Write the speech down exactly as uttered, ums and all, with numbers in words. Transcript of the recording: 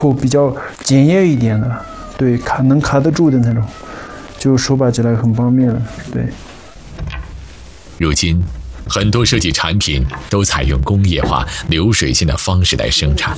或比较简约一点的，对，卡能卡得住的那种，就手把起来很方便了。对。 如今，很多设计产品都采用工业化、流水线的方式来生产，